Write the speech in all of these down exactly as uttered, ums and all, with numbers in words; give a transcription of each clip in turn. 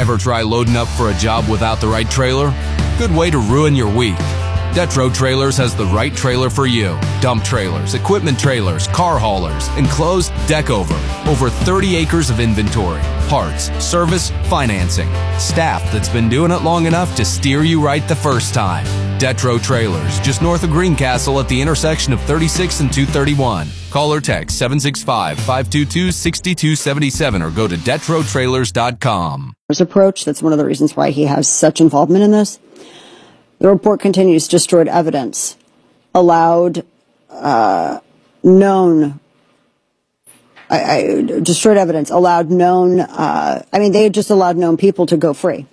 Ever try loading up for a job without the right trailer? Good way to ruin your week. Detro Trailers has the right trailer for you. Dump trailers, equipment trailers, car haulers, enclosed deck over. Over thirty acres of inventory, parts, service, financing. Staff that's been doing it long enough to steer you right the first time. Detro Trailers, just north of Greencastle at the intersection of thirty-six and two thirty-one. Call or text seven six five, five two two, six two seven seven or go to detro trailers dot com. Approach, that's one of the reasons why he has such involvement in this. The report continues, destroyed evidence, allowed uh, known, I, I, destroyed evidence, allowed known, uh, I mean, they just allowed known people to go free.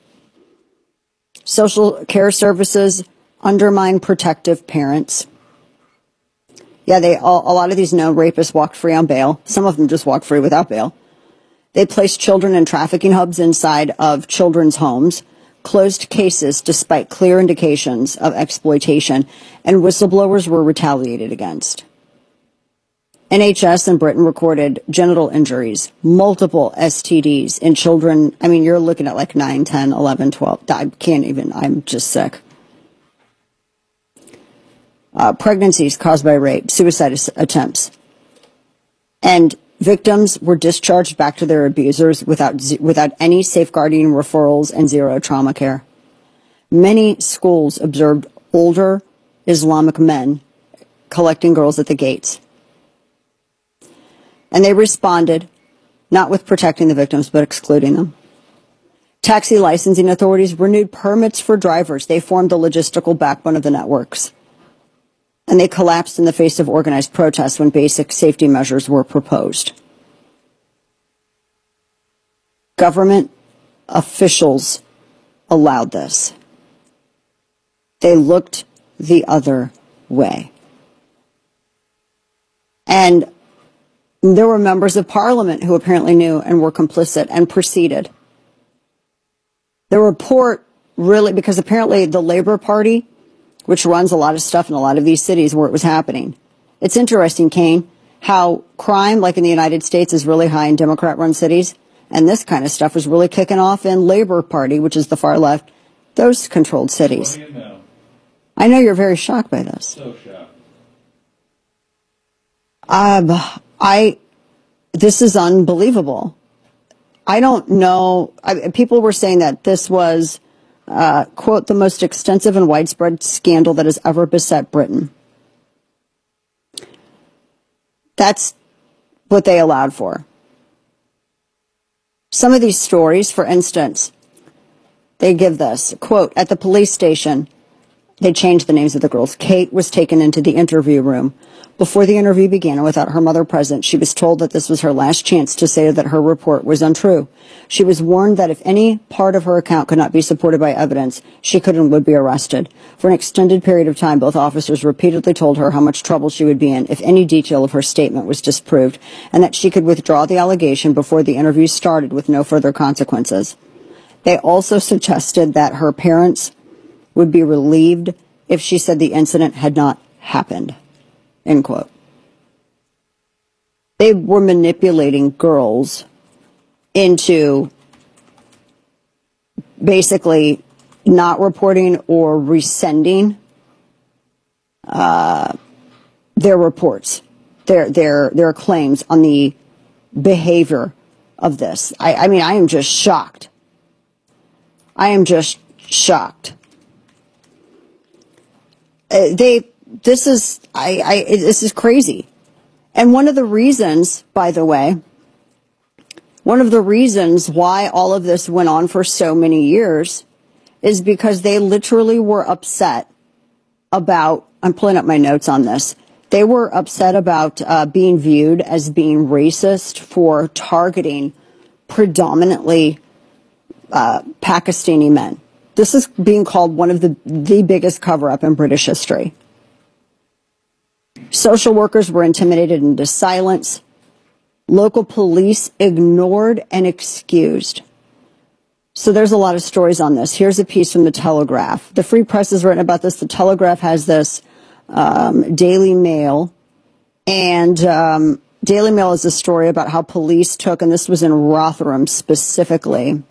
Social care services undermine protective parents. Yeah, they all, a lot of these known rapists walked free on bail. Some of them just walked free without bail. They placed children in trafficking hubs inside of children's homes, closed cases despite clear indications of exploitation, and whistleblowers were retaliated against. N H S in Britain recorded genital injuries, multiple S T Ds in children. I mean, you're looking at like nine, ten, eleven, twelve. I can't even, I'm just sick. Uh, pregnancies caused by rape, suicide attempts. And victims were discharged back to their abusers without without any safeguarding referrals and zero trauma care. Many schools observed older Islamic men collecting girls at the gates. And they responded, not with protecting the victims, but excluding them. Taxi licensing authorities renewed permits for drivers. They formed the logistical backbone of the networks. And they collapsed in the face of organized protests when basic safety measures were proposed. Government officials allowed this. They looked the other way. And there were members of parliament who apparently knew and were complicit and proceeded. The report really, because apparently the Labour Party, which runs a lot of stuff in a lot of these cities where it was happening. It's interesting, Kane, how crime, like in the United States, is really high in Democrat-run cities, and this kind of stuff was really kicking off in Labour Party, which is the far left, those controlled cities. What do you know? I know you're very shocked by this. So shocked. Um, I, this is unbelievable. I don't know. I, people were saying that this was, uh, quote, the most extensive and widespread scandal that has ever beset Britain. That's what they allowed for. Some of these stories, for instance, they give this, quote, at the police station, they changed the names of the girls. Kate was taken into the interview room. Before the interview began and without her mother present, she was told that this was her last chance to say that her report was untrue. She was warned that if any part of her account could not be supported by evidence, she could and would be arrested. For an extended period of time, both officers repeatedly told her how much trouble she would be in if any detail of her statement was disproved, and that she could withdraw the allegation before the interview started with no further consequences. They also suggested that her parents would be relieved if she said the incident had not happened. End quote. They were manipulating girls into basically not reporting or resending uh, their reports, their their their claims on the behavior of this. I, I mean, I am just shocked. I am just shocked. Uh, they. This is, I, I, this is crazy. And one of the reasons, by the way, one of the reasons why all of this went on for so many years is because they literally were upset about, I'm pulling up my notes on this, they were upset about uh, being viewed as being racist for targeting predominantly uh, Pakistani men. This is being called one of the, the biggest cover-up in British history. Social workers were intimidated into silence. Local police ignored and excused. So there's a lot of stories on this. Here's a piece from the Telegraph. The Free Press has written about this. The Telegraph has this, um, Daily Mail. And um, Daily Mail is a story about how police took, and this was in Rotherham specifically,